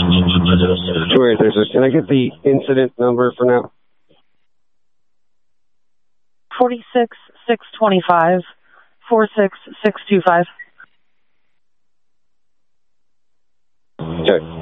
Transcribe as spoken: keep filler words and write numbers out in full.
two eight six six. Can I get the incident number for now? forty-six six twenty-five, four six six two five. Okay.